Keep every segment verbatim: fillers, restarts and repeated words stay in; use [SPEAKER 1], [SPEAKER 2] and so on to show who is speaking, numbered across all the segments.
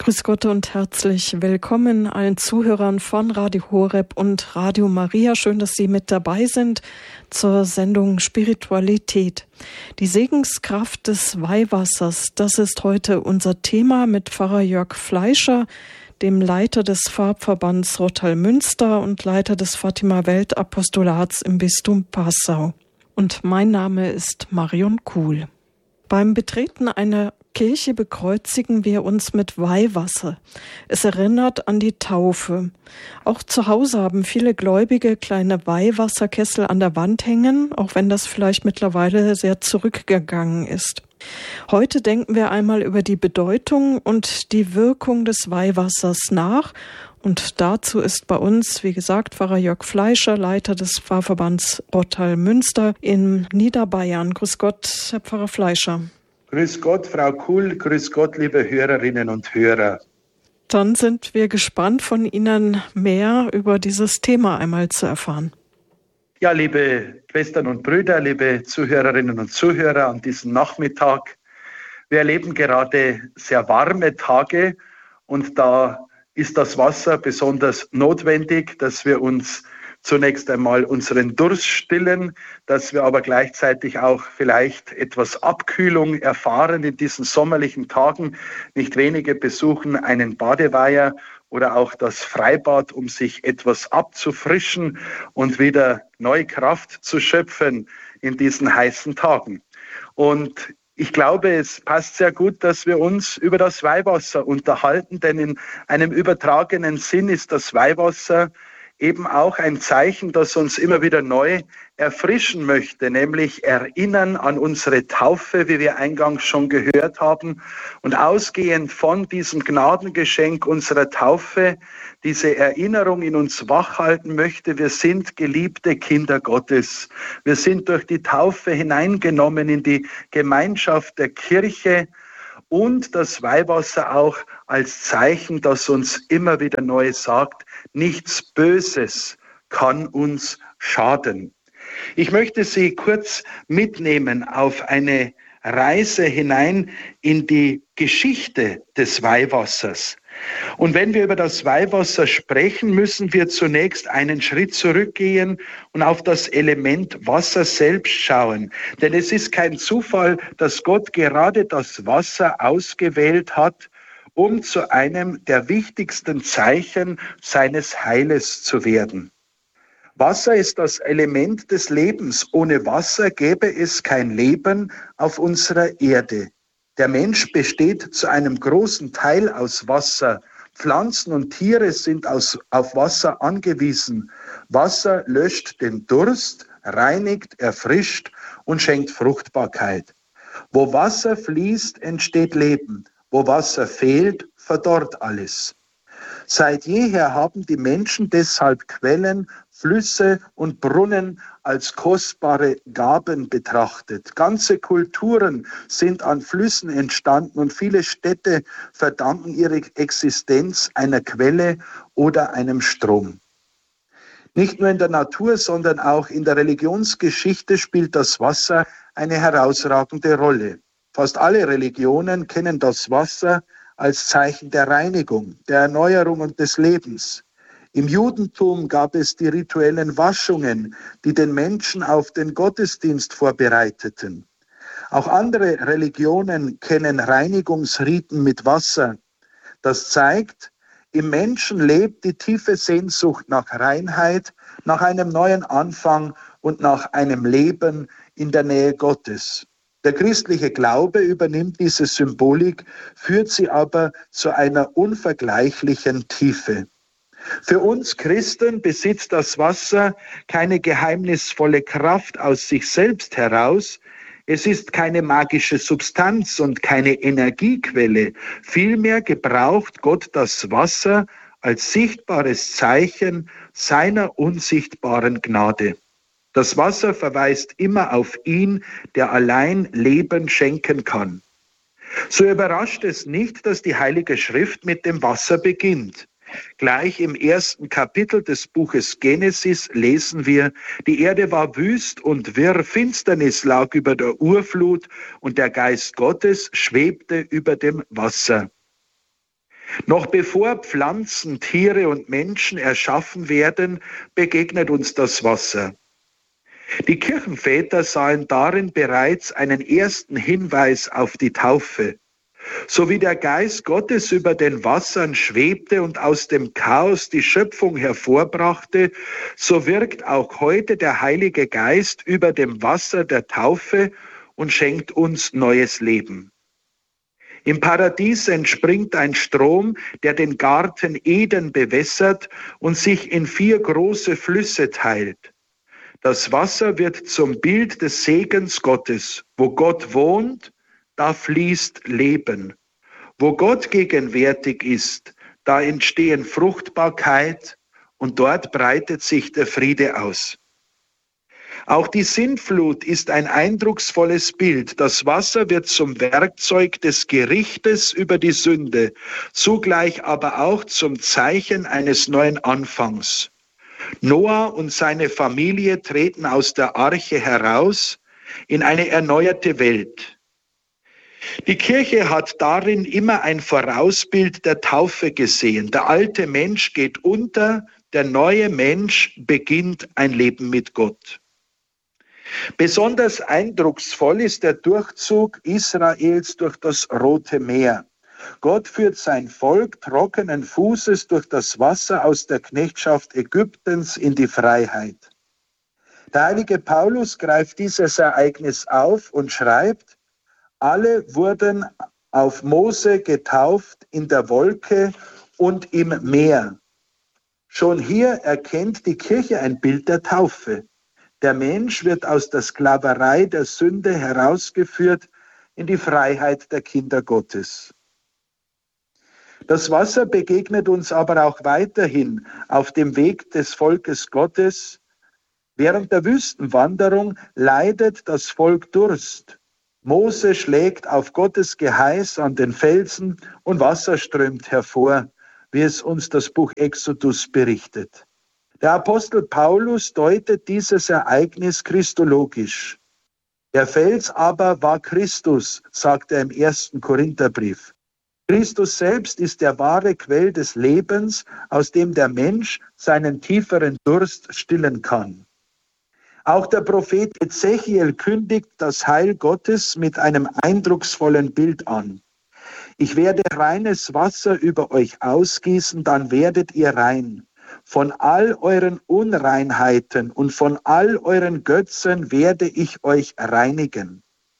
[SPEAKER 1] Grüß Gott und herzlich willkommen allen Zuhörern von Radio Horeb und Radio Maria. Schön, dass Sie mit dabei sind zur Sendung Spiritualität. Die Segenskraft des Weihwassers, das ist heute unser Thema mit Pfarrer Jörg Fleischer, dem Leiter des Pfarrverbands Rottal-Münster und Leiter des Fatima-Weltapostolats im Bistum Passau. Und mein Name ist Marion Kuhl. Beim Betreten einer Kirche bekreuzigen wir uns mit Weihwasser. Es erinnert an die Taufe. Auch zu Hause haben viele Gläubige kleine Weihwasserkessel an der Wand hängen, auch wenn das vielleicht mittlerweile sehr zurückgegangen ist. Heute denken wir einmal über die Bedeutung und die Wirkung des Weihwassers nach. Und dazu ist bei uns, wie gesagt, Pfarrer Jörg Fleischer, Leiter des Pfarrverbands Rottal-Münster in Niederbayern. Grüß Gott, Herr Pfarrer Fleischer.
[SPEAKER 2] Grüß Gott, Frau Kuhl, grüß Gott, liebe Hörerinnen und Hörer.
[SPEAKER 1] Dann sind wir gespannt, von Ihnen mehr über dieses Thema einmal zu erfahren.
[SPEAKER 2] Ja, liebe Schwestern und Brüder, liebe Zuhörerinnen und Zuhörer an diesem Nachmittag. Wir erleben gerade sehr warme Tage und da ist das Wasser besonders notwendig, dass wir uns zunächst einmal unseren Durst stillen, dass wir aber gleichzeitig auch vielleicht etwas Abkühlung erfahren in diesen sommerlichen Tagen. Nicht wenige besuchen einen Badeweiher oder auch das Freibad, um sich etwas abzufrischen und wieder neue Kraft zu schöpfen in diesen heißen Tagen. Und ich glaube, es passt sehr gut, dass wir uns über das Weihwasser unterhalten, denn in einem übertragenen Sinn ist das Weihwasser eben auch ein Zeichen, das uns immer wieder neu erfrischen möchte, nämlich erinnern an unsere Taufe, wie wir eingangs schon gehört haben. Und ausgehend von diesem Gnadengeschenk unserer Taufe, diese Erinnerung in uns wachhalten möchte, wir sind geliebte Kinder Gottes. Wir sind durch die Taufe hineingenommen in die Gemeinschaft der Kirche und das Weihwasser auch als Zeichen, das uns immer wieder neu sagt, nichts Böses kann uns schaden. Ich möchte Sie kurz mitnehmen auf eine Reise hinein in die Geschichte des Weihwassers. Und wenn wir über das Weihwasser sprechen, müssen wir zunächst einen Schritt zurückgehen und auf das Element Wasser selbst schauen. Denn es ist kein Zufall, dass Gott gerade das Wasser ausgewählt hat, um zu einem der wichtigsten Zeichen seines Heiles zu werden. Wasser ist das Element des Lebens. Ohne Wasser gäbe es kein Leben auf unserer Erde. Der Mensch besteht zu einem großen Teil aus Wasser. Pflanzen und Tiere sind aus, auf Wasser angewiesen. Wasser löscht den Durst, reinigt, erfrischt und schenkt Fruchtbarkeit. Wo Wasser fließt, entsteht Leben. Wo Wasser fehlt, verdorrt alles. Seit jeher haben die Menschen deshalb Quellen, Flüsse und Brunnen als kostbare Gaben betrachtet. Ganze Kulturen sind an Flüssen entstanden und viele Städte verdanken ihre Existenz einer Quelle oder einem Strom. Nicht nur in der Natur, sondern auch in der Religionsgeschichte spielt das Wasser eine herausragende Rolle. Fast alle Religionen kennen das Wasser als Zeichen der Reinigung, der Erneuerung und des Lebens. Im Judentum gab es die rituellen Waschungen, die den Menschen auf den Gottesdienst vorbereiteten. Auch andere Religionen kennen Reinigungsriten mit Wasser. Das zeigt, im Menschen lebt die tiefe Sehnsucht nach Reinheit, nach einem neuen Anfang und nach einem Leben in der Nähe Gottes. Der christliche Glaube übernimmt diese Symbolik, führt sie aber zu einer unvergleichlichen Tiefe. Für uns Christen besitzt das Wasser keine geheimnisvolle Kraft aus sich selbst heraus. Es ist keine magische Substanz und keine Energiequelle. Vielmehr gebraucht Gott das Wasser als sichtbares Zeichen seiner unsichtbaren Gnade. Das Wasser verweist immer auf ihn, der allein Leben schenken kann. So überrascht es nicht, dass die Heilige Schrift mit dem Wasser beginnt. Gleich im ersten Kapitel des Buches Genesis lesen wir, die Erde war wüst und wirr, Finsternis lag über der Urflut und der Geist Gottes schwebte über dem Wasser. Noch bevor Pflanzen, Tiere und Menschen erschaffen werden, begegnet uns das Wasser. Die Kirchenväter sahen darin bereits einen ersten Hinweis auf die Taufe. So wie der Geist Gottes über den Wassern schwebte und aus dem Chaos die Schöpfung hervorbrachte, so wirkt auch heute der Heilige Geist über dem Wasser der Taufe und schenkt uns neues Leben. Im Paradies entspringt ein Strom, der den Garten Eden bewässert und sich in vier große Flüsse teilt. Das Wasser wird zum Bild des Segens Gottes. Wo Gott wohnt, da fließt Leben. Wo Gott gegenwärtig ist, da entstehen Fruchtbarkeit und dort breitet sich der Friede aus. Auch die Sintflut ist ein eindrucksvolles Bild. Das Wasser wird zum Werkzeug des Gerichtes über die Sünde, zugleich aber auch zum Zeichen eines neuen Anfangs. Noah und seine Familie treten aus der Arche heraus in eine erneuerte Welt. Die Kirche hat darin immer ein Vorausbild der Taufe gesehen. Der alte Mensch geht unter, der neue Mensch beginnt ein Leben mit Gott. Besonders eindrucksvoll ist der Durchzug Israels durch das Rote Meer. Gott führt sein Volk trockenen Fußes durch das Wasser aus der Knechtschaft Ägyptens in die Freiheit. Der heilige Paulus greift dieses Ereignis auf und schreibt: Alle wurden auf Mose getauft in der Wolke und im Meer. Schon hier erkennt die Kirche ein Bild der Taufe. Der Mensch wird aus der Sklaverei der Sünde herausgeführt in die Freiheit der Kinder Gottes. Das Wasser begegnet uns aber auch weiterhin auf dem Weg des Volkes Gottes. Während der Wüstenwanderung leidet das Volk Durst. Mose schlägt auf Gottes Geheiß an den Felsen und Wasser strömt hervor, wie es uns das Buch Exodus berichtet. Der Apostel Paulus deutet dieses Ereignis christologisch. Der Fels aber war Christus, sagt er im ersten Korintherbrief. Christus selbst ist der wahre Quell des Lebens, aus dem der Mensch seinen tieferen Durst stillen kann. Auch der Prophet Ezechiel kündigt das Heil Gottes mit einem eindrucksvollen Bild an. Ich werde reines Wasser über euch ausgießen, dann werdet ihr rein. Von all euren Unreinheiten und von all euren Götzen werde ich euch reinigen.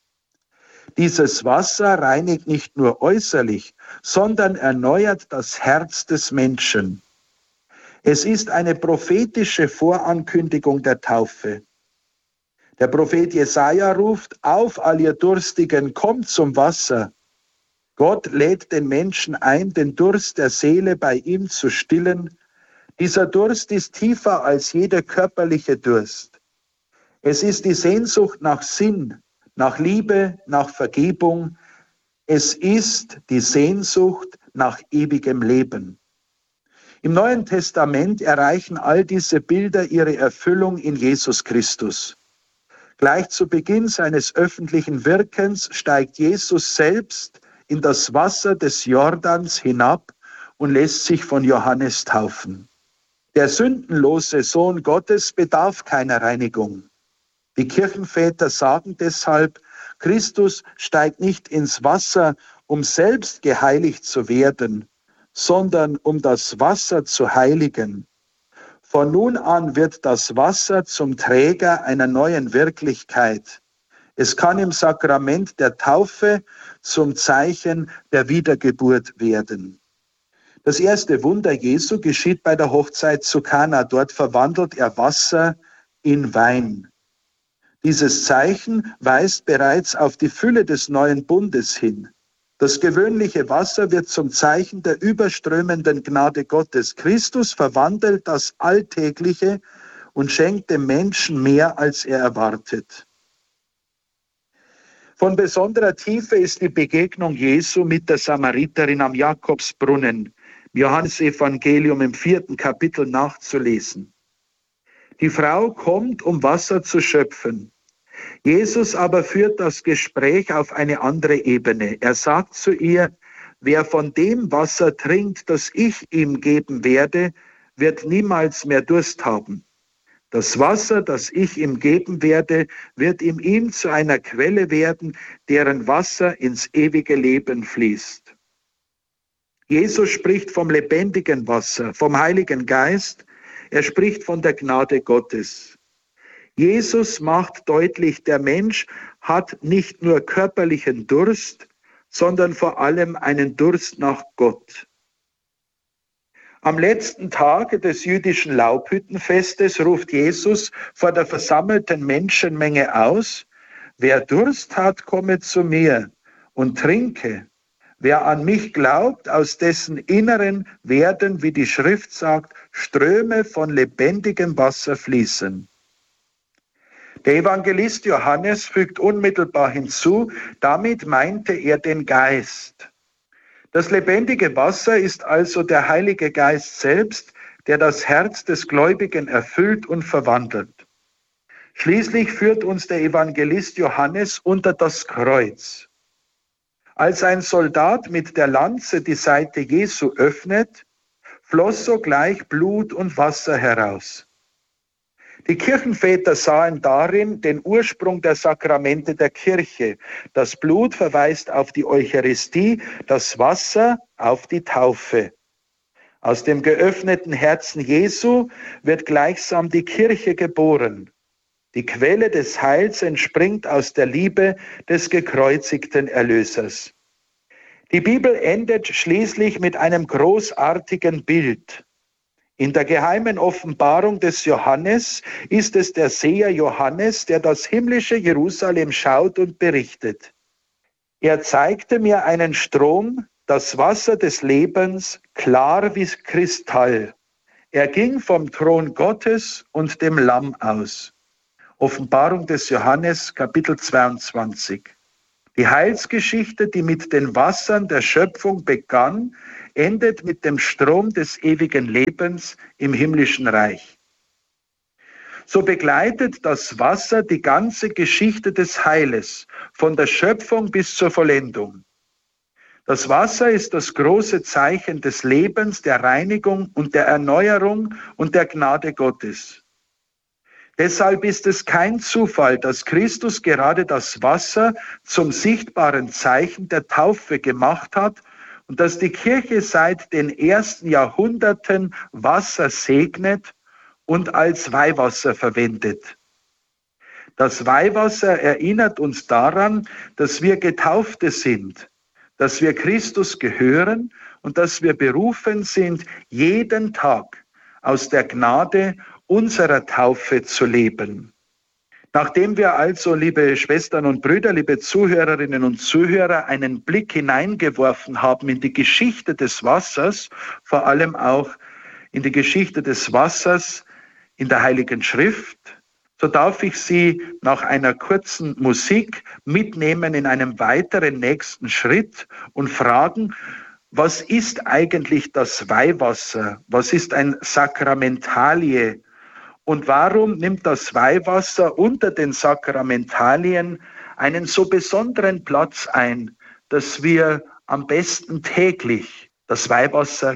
[SPEAKER 2] Dieses Wasser reinigt nicht nur äußerlich, sondern erneuert das Herz des Menschen. Es ist eine prophetische Vorankündigung der Taufe. Der Prophet Jesaja ruft: Auf, all ihr Durstigen, kommt zum Wasser. Gott lädt den Menschen ein, den Durst der Seele bei ihm zu stillen. Dieser Durst ist tiefer als jeder körperliche Durst. Es ist die Sehnsucht nach Sinn, nach Liebe, nach Vergebung. Es ist die Sehnsucht nach ewigem Leben. Im Neuen Testament erreichen all diese Bilder ihre Erfüllung in Jesus Christus. Gleich zu Beginn seines öffentlichen Wirkens steigt Jesus selbst in das Wasser des Jordans hinab und lässt sich von Johannes taufen. Der sündenlose Sohn Gottes bedarf keiner Reinigung. Die Kirchenväter sagen deshalb, Christus steigt nicht ins Wasser, um selbst geheiligt zu werden, sondern um das Wasser zu heiligen. Von nun an wird das Wasser zum Träger einer neuen Wirklichkeit. Es kann im Sakrament der Taufe zum Zeichen der Wiedergeburt werden. Das erste Wunder Jesu geschieht bei der Hochzeit zu Kana. Dort verwandelt er Wasser in Wein. Dieses Zeichen weist bereits auf die Fülle des neuen Bundes hin. Das gewöhnliche Wasser wird zum Zeichen der überströmenden Gnade Gottes. Christus verwandelt das Alltägliche und schenkt dem Menschen mehr, als er erwartet. Von besonderer Tiefe ist die Begegnung Jesu mit der Samariterin am Jakobsbrunnen, im Johannesevangelium im vierten Kapitel nachzulesen. Die Frau kommt, um Wasser zu schöpfen. Jesus aber führt das Gespräch auf eine andere Ebene. Er sagt zu ihr: wer von dem Wasser trinkt, das ich ihm geben werde, wird niemals mehr Durst haben. Das Wasser, das ich ihm geben werde, wird in ihm zu einer Quelle werden, deren Wasser ins ewige Leben fließt. Jesus spricht vom lebendigen Wasser, vom Heiligen Geist. Er spricht von der Gnade Gottes. Jesus macht deutlich, der Mensch hat nicht nur körperlichen Durst, sondern vor allem einen Durst nach Gott. Am letzten Tag des jüdischen Laubhüttenfestes ruft Jesus vor der versammelten Menschenmenge aus: Wer Durst hat, komme zu mir und trinke. Wer an mich glaubt, aus dessen Inneren werden, wie die Schrift sagt, Ströme von lebendigem Wasser fließen. Der Evangelist Johannes fügt unmittelbar hinzu, damit meinte er den Geist. Das lebendige Wasser ist also der Heilige Geist selbst, der das Herz des Gläubigen erfüllt und verwandelt. Schließlich führt uns der Evangelist Johannes unter das Kreuz. Als ein Soldat mit der Lanze die Seite Jesu öffnet, floss sogleich Blut und Wasser heraus. Die Kirchenväter sahen darin den Ursprung der Sakramente der Kirche. Das Blut verweist auf die Eucharistie, das Wasser auf die Taufe. Aus dem geöffneten Herzen Jesu wird gleichsam die Kirche geboren. Die Quelle des Heils entspringt aus der Liebe des gekreuzigten Erlösers. Die Bibel endet schließlich mit einem großartigen Bild. In der geheimen Offenbarung des Johannes ist es der Seher Johannes, der das himmlische Jerusalem schaut und berichtet. Er zeigte mir einen Strom, das Wasser des Lebens, klar wie Kristall. Er ging vom Thron Gottes und dem Lamm aus. Offenbarung des Johannes, Kapitel zweiundzwanzig. Die Heilsgeschichte, die mit den Wassern der Schöpfung begann, endet mit dem Strom des ewigen Lebens im himmlischen Reich. So begleitet das Wasser die ganze Geschichte des Heiles, von der Schöpfung bis zur Vollendung. Das Wasser ist das große Zeichen des Lebens, der Reinigung und der Erneuerung und der Gnade Gottes. Deshalb ist es kein Zufall, dass Christus gerade das Wasser zum sichtbaren Zeichen der Taufe gemacht hat und dass die Kirche seit den ersten Jahrhunderten Wasser segnet und als Weihwasser verwendet. Das Weihwasser erinnert uns daran, dass wir Getaufte sind, dass wir Christus gehören und dass wir berufen sind, jeden Tag aus der Gnade unserer Taufe zu leben. Nachdem wir also, liebe Schwestern und Brüder, liebe Zuhörerinnen und Zuhörer, einen Blick hineingeworfen haben in die Geschichte des Wassers, vor allem auch in die Geschichte des Wassers in der Heiligen Schrift, so darf ich Sie nach einer kurzen Musik mitnehmen in einem weiteren nächsten Schritt und fragen, was ist eigentlich das Weihwasser? Was ist ein Sakramentalie? Und warum nimmt das Weihwasser unter den Sakramentalien einen so besonderen Platz ein, dass wir am besten täglich das Weihwasser